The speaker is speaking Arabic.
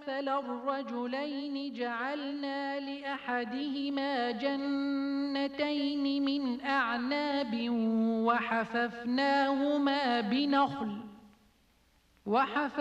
مثل الرجلين جعلنا لأحدهما جنتين من أعناب وحففناهما بنخل